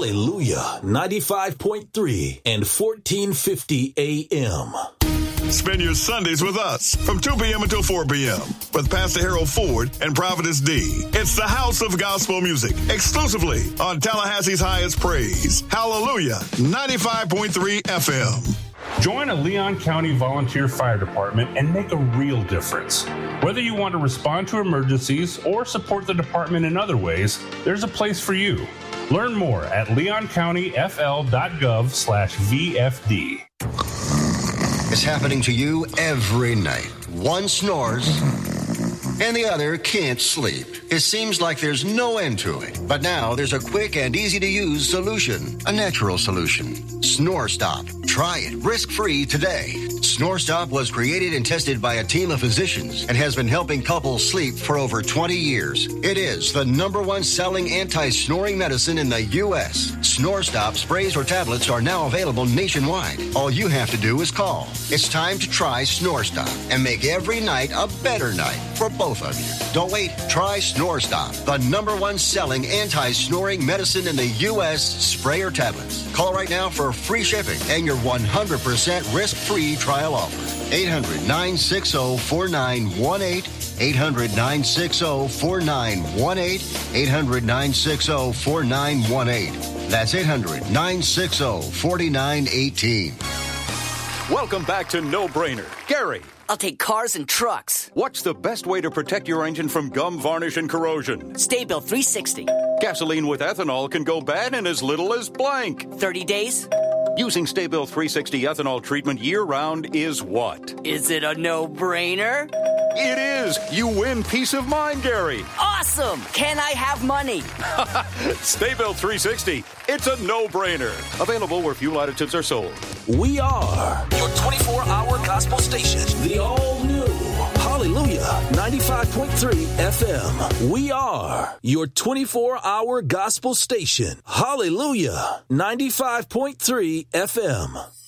Hallelujah, 95.3 and 1450 AM. Spend your Sundays with us from 2 p.m. until 4 p.m. with Pastor Harold Ford and Prophetess D. It's the House of Gospel Music, exclusively on Tallahassee's highest praise. Hallelujah, 95.3 FM. Join a Leon County Volunteer Fire Department and make a real difference. Whether you want to respond to emergencies or support the department in other ways, there's a place for you. Learn more at leoncountyfl.gov/VFD. It's happening to you every night. One snores and the other can't sleep. It seems like there's no end to it. But now there's a quick and easy-to-use solution, a natural solution. SnoreStop. Try it risk-free today. SnoreStop was created and tested by a team of physicians and has been helping couples sleep for over 20 years. It is the #1 selling anti-snoring medicine in the U.S. SnoreStop sprays or tablets are now available nationwide. All you have to do is call. It's time to try SnoreStop and make every night a better night for both of you. Don't wait. Try SnoreStop, the #1 selling anti-snoring medicine in the U.S. Spray or tablets. Call right now for free shipping and your 100% risk-free trial offer. 800-960-4918. 800-960-4918. 800-960-4918. That's 800-960-4918. Welcome back to No Brainer. Gary. I'll take cars and trucks. What's the best way to protect your engine from gum, varnish, and corrosion? Sta-Bil 360. Gasoline with ethanol can go bad in as little as blank. 30 days? Using Sta-Bil 360 ethanol treatment year-round is what? Is it a no-brainer? It is. You win peace of mind, Gary. Awesome. Can I have money? Sta-Bil 360. It's a no-brainer. Available where fuel additives are sold. We are your 24-hour gospel station. The all-new Hallelujah 95.3 FM. We are your 24-hour gospel station. Hallelujah 95.3 FM.